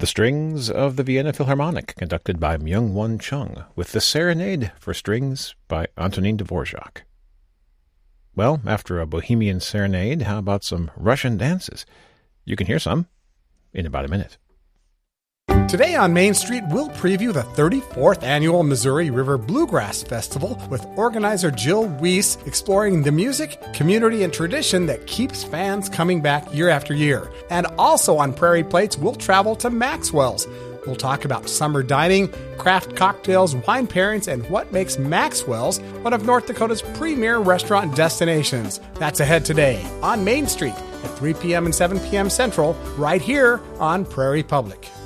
The Strings of the Vienna Philharmonic, conducted by Myung-Won Chung, with the Serenade for Strings by Antonin Dvorak. Well, after a Bohemian serenade, how about some Russian dances? You can hear some in about a minute. Today on Main Street, we'll preview the 34th Annual Missouri River Bluegrass Festival with organizer Jill Weiss exploring the music, community, and tradition that keeps fans coming back year after year. And also on Prairie Plates, we'll travel to Maxwell's. We'll talk about summer dining, craft cocktails, wine pairings, and what makes Maxwell's one of North Dakota's premier restaurant destinations. That's ahead today on Main Street at 3 p.m. and 7 p.m. Central, right here on Prairie Public.